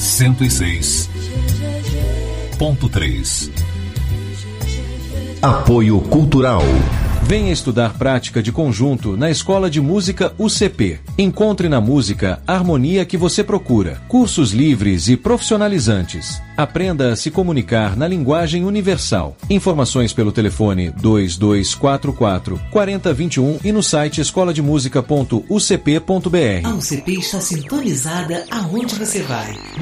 106.3. Apoio Cultural. Venha estudar prática de conjunto na Escola de Música UCP. Encontre na música a harmonia que você procura. Cursos livres e profissionalizantes. Aprenda a se comunicar na linguagem universal. Informações pelo telefone 2244-4021 e no site escolademusica.ucp.br. A UCP está sintonizada aonde você vai.